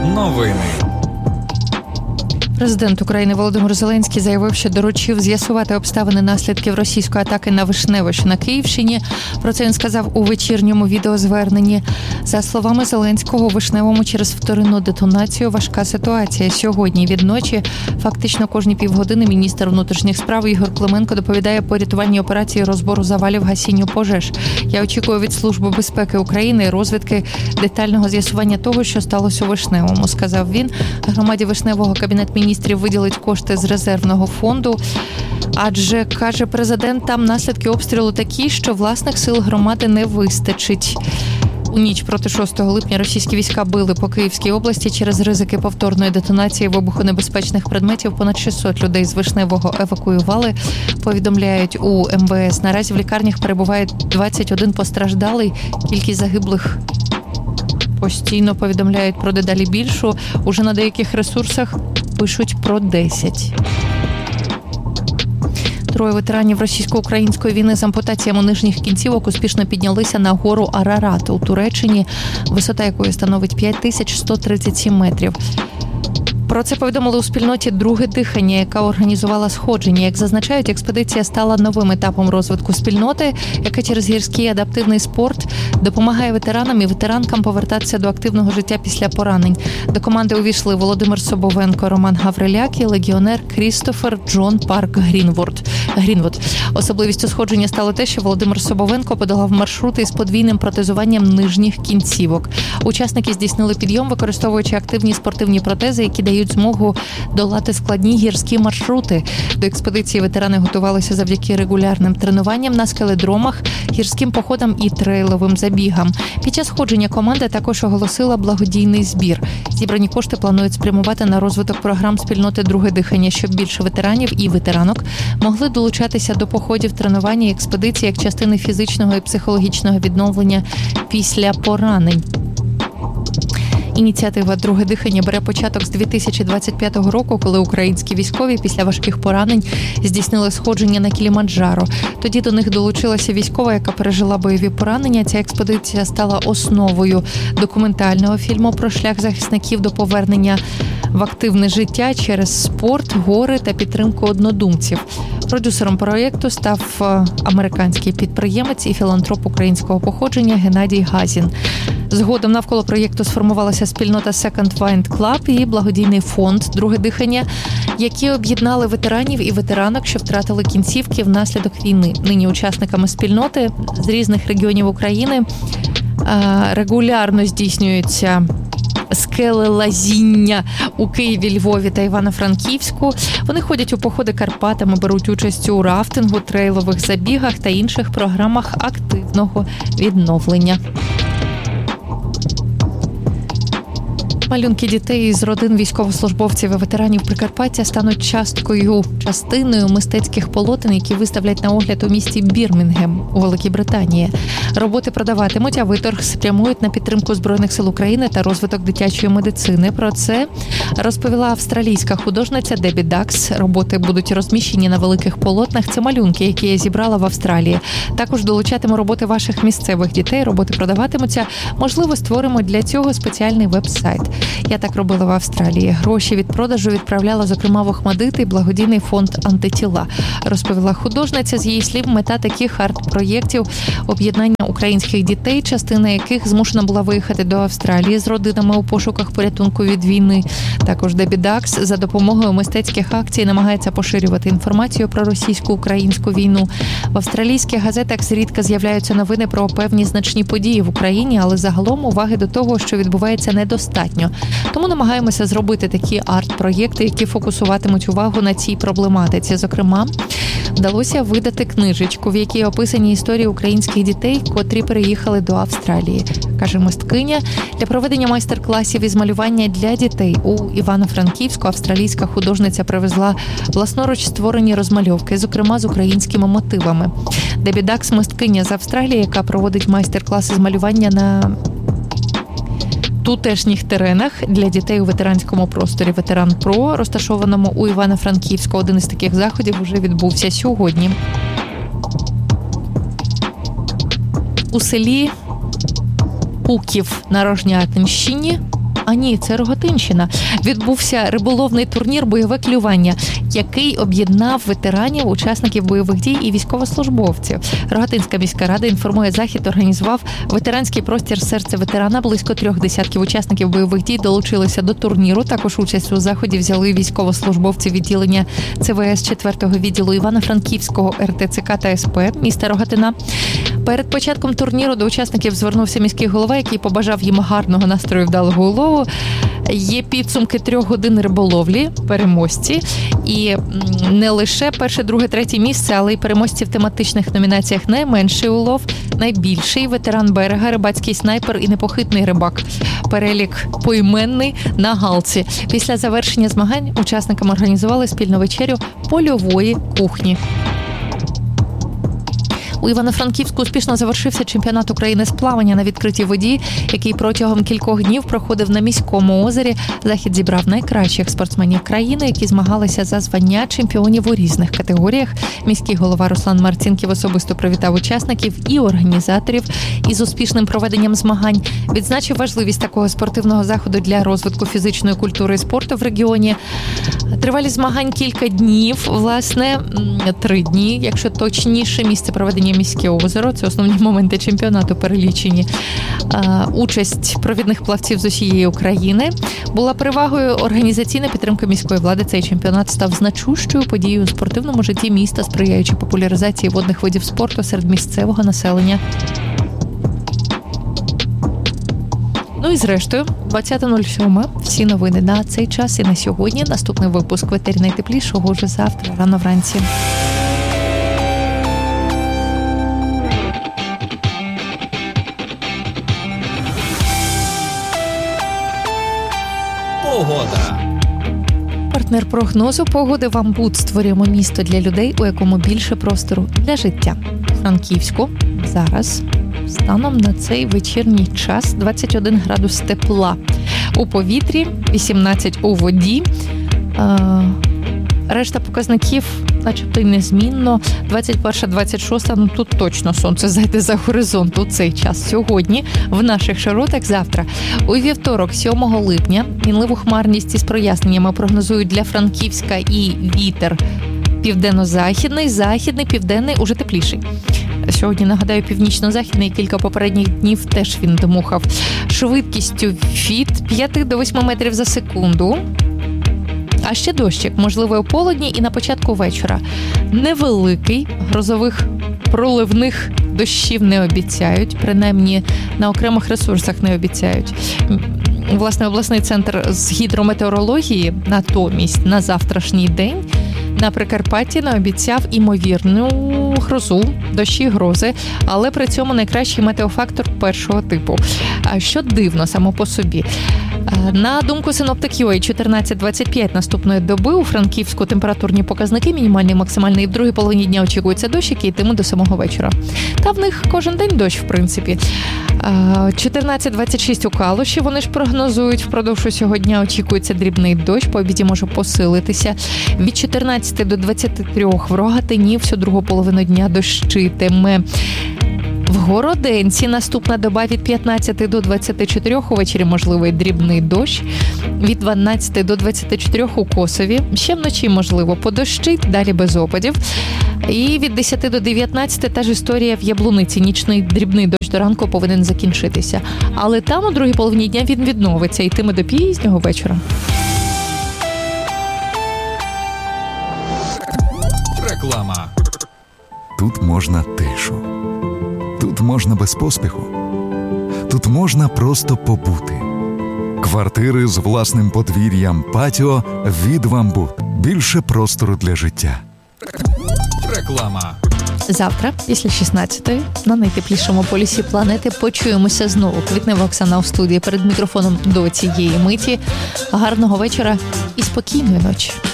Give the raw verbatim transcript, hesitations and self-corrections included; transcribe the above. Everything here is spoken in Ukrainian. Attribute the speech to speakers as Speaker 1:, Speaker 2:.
Speaker 1: Новини.
Speaker 2: Президент України Володимир Зеленський заявив, що доручив з'ясувати обставини наслідків російської атаки на Вишневе, що на Київщині. Про це він сказав у вечірньому відеозверненні. За словами Зеленського, у Вишневому через вторинну детонацію важка ситуація. Сьогодні від ночі, фактично кожні півгодини, міністр внутрішніх справ Ігор Клименко доповідає по рятувальній операції розбору завалів, гасінню пожеж. Я очікую від Служби безпеки України і розвідки детального з'ясування того, що сталося у Вишневому, сказав він. Громаді Вишневого Кабінет міністрів виділить кошти з резервного фонду, адже, каже президент, там наслідки обстрілу такі, що власних сил громади не вистачить. У ніч проти шостого липня російські війська били по Київській області через ризики повторної детонації вибухонебезпечних предметів. Понад шістсот людей з Вишневого евакуювали, повідомляють у ем ве ес. Наразі в лікарнях перебуває двадцять один постраждалий, кількість загиблих постійно повідомляють про дедалі більшу. Уже на деяких ресурсах пишуть про десять. Троє ветеранів російсько-української війни з ампутаціями нижніх кінцівок успішно піднялися на гору Арарат у Туреччині, висота якої становить п'ять тисяч сто тридцять сім метрів. Про це повідомили у спільноті «Друге дихання», яка організувала сходження. Як зазначають, експедиція стала новим етапом розвитку спільноти, яка через гірський адаптивний спорт допомагає ветеранам і ветеранкам повертатися до активного життя після поранень. До команди увійшли Володимир Собовенко, Роман Гавриляк і легіонер Крістофер Джон Парк Грінвуд. Грінвуд. Особливістю сходження стало те, що Володимир Собовенко подолав маршрути із подвійним протезуванням нижніх кінцівок. Учасники здійснили підйом, використовуючи активні спортивні протези, які дають змогу долати складні гірські маршрути. До експедиції ветерани готувалися завдяки регулярним тренуванням на скеледромах, гірським походам і трейловим забігам. Під час ходження команда також оголосила благодійний збір. Зібрані кошти планують спрямувати на розвиток програм спільноти «Друге дихання», щоб більше ветеранів і ветеранок могли долучатися до походів, тренувань і експедицій як частини фізичного і психологічного відновлення після поранень. Ініціатива «Друге дихання» бере початок з дві тисячі двадцять п'ятого року, коли українські військові після важких поранень здійснили сходження на Кіліманджаро. Тоді до них долучилася військова, яка пережила бойові поранення. Ця експедиція стала основою документального фільму про шлях захисників до повернення в активне життя через спорт, гори та підтримку однодумців. Продюсером проєкту став американський підприємець і філантроп українського походження Геннадій Газін. Згодом навколо проєкту сформувалася спільнота Second Wind Club і благодійний фонд «Друге дихання», які об'єднали ветеранів і ветеранок, що втратили кінцівки внаслідок війни. Нині учасниками спільноти з різних регіонів України регулярно здійснюються скелелазіння у Києві, Львові та Івано-Франківську. Вони ходять у походи Карпатами, беруть участь у рафтингу, трейлових забігах та інших програмах активного відновлення. Малюнки дітей із родин військовослужбовців і ветеранів Прикарпаття стануть часткою, частиною мистецьких полотен, які виставлять на огляд у місті Бірмінгем у Великій Британії. Роботи продаватимуть, а виторг спрямують на підтримку Збройних сил України та розвиток дитячої медицини. Про це розповіла австралійська художниця Дебі Дакс. Роботи будуть розміщені на великих полотнах. Це малюнки, які я зібрала в Австралії. Також долучатиму роботи ваших місцевих дітей. Роботи продаватимуться. Можливо, створимо для цього спеціальний веб-сайт. Я так робила в Австралії. Гроші від продажу відправляла, зокрема, в Охмадит і благодійний фонд «Антитіла», розповіла художниця. З її слів, мета таких арт-проєктів – об'єднання українських дітей, частина яких змушена була виїхати до Австралії з родинами у пошуках порятунку від війни. Також Дебі Дакс за допомогою мистецьких акцій намагається поширювати інформацію про російсько-українську війну. В австралійських газетах зрідка з'являються новини про певні значні події в Україні, але загалом уваги до того, що відбувається, недостатньо. Тому намагаємося зробити такі арт-проєкти, які фокусуватимуть увагу на цій проблематиці. Зокрема, вдалося видати книжечку, в якій описані історії українських дітей, котрі переїхали до Австралії, каже мисткиня. Для проведення майстер-класів із малювання для дітей у Івано-Франківську австралійська художниця привезла власноруч створені розмальовки, зокрема з українськими мотивами. Дебі Дакс – мисткиня з Австралії, яка проводить майстер-класи з малювання на тутешніх теренах для дітей у ветеранському просторі «Ветеран Про», розташованому у Івано-Франківську. Один із таких заходів вже відбувся сьогодні. У селі Пуків на Рожнятинщині А ні, це Рогатинщина. Відбувся риболовний турнір «Бойове клювання», який об'єднав ветеранів, учасників бойових дій і військовослужбовців. Рогатинська міська рада інформує, захід організував ветеранський простір «Серце ветерана». Близько трьох десятків учасників бойових дій долучилися до турніру. Також участь у заході взяли військовослужбовці відділення це ве ес четвертого відділу Івано-Франківського ер те це ка та ес пе міста Рогатина. Перед початком турніру до учасників звернувся міський голова, який побажав їм гарного настрою, вдалого улову. Є підсумки трьох годин риболовлі, переможці. І не лише перше, друге, третє місце, але й переможці в тематичних номінаціях найменший улов, найбільший, ветеран берега, рибацький снайпер і непохитний рибак. Перелік поіменний на галці. Після завершення змагань учасникам організували спільну вечерю польової кухні. У Івано-Франківську успішно завершився чемпіонат України з плавання на відкритій воді, який протягом кількох днів проходив на міському озері. Захід зібрав найкращих спортсменів країни, які змагалися за звання чемпіонів у різних категоріях. Міський голова Руслан Марцінків особисто привітав учасників і організаторів із успішним проведенням змагань. Відзначив важливість такого спортивного заходу для розвитку фізичної культури і спорту в регіоні. Тривалість змагань кілька днів, власне, три дні, якщо точніше. Місце проведення міське озеро. Це основні моменти чемпіонату перелічені. Участь провідних плавців з усієї України була перевагою. Організаційна підтримка міської влади. Цей чемпіонат став значущою подією у спортивному житті міста, сприяючи популяризації водних видів спорту серед місцевого населення. Ну і зрештою, двадцяте нуль сьоме. Всі новини на цей час і на сьогодні. Наступний випуск в етері найтеплішого вже завтра, рано вранці.
Speaker 1: Погода.
Speaker 2: Партнер прогнозу погоди «Вамбуд». Створюємо місто для людей, у якому більше простору для життя. У Франківську зараз станом на цей вечірній час двадцять один градус тепла. У повітрі вісімнадцять у воді. Решта показників начебто й незмінно. двадцять перше двадцять шосте, ну тут точно сонце зайде за горизонт у цей час. Сьогодні в наших широтах, завтра. У вівторок, сьомого липня, мінливу хмарність із проясненнями прогнозують для Франківська і вітер південно-західний, західний, південний, уже тепліший. Сьогодні, нагадаю, північно-західний, кілька попередніх днів теж він дмухав. Швидкістю від п'яти до восьми метрів за секунду. А ще дощик, можливо, у полудні і на початку вечора. Невеликий, грозових проливних дощів не обіцяють, принаймні на окремих ресурсах не обіцяють. Власне, обласний центр з гідрометеорології натомість на завтрашній день на Прикарпатті наобіцяв імовірну грозу, дощі, грози, але при цьому найкращий метеофактор першого типу. Що дивно само по собі. На думку синоптик ю ей, чотирнадцять двадцять п'ять наступної доби у Франківську температурні показники, мінімальний, максимальний, і в другій половині дня очікується дощ, який йтиме до самого вечора. Та в них кожен день дощ, в принципі. чотирнадцять двадцять шість у Калуші, вони ж прогнозують, впродовж усього дня очікується дрібний дощ, по обіді може посилитися. Від чотирнадцяти до двадцяти трьох в Рогатині всю другу половину дня дощитиме. В Городенці наступна доба від п'ятнадцяти до двадцяти чотирьох, увечері можливий дрібний дощ. Від дванадцяти до двадцяти чотирьох у Косові. Ще вночі можливо подощить, далі без опадів. І від десяти до дев'ятнадцяти та ж історія в Яблуниці. Нічний дрібний дощ до ранку повинен закінчитися. Але там у другій половині дня він відновиться, йтиме до пізнього вечора.
Speaker 1: Реклама.
Speaker 3: Тут можна тишу. Тут можна без поспіху. Тут можна просто побути. Квартири з власним подвір'ям, патіо від «Вамбуд». Більше простору для життя.
Speaker 1: Реклама.
Speaker 2: Завтра, після шістнадцятої, на найтеплішому полюсі планети почуємося знову. Квітнева Оксана у студії перед мікрофоном до цієї миті. Гарного вечора і спокійної ночі.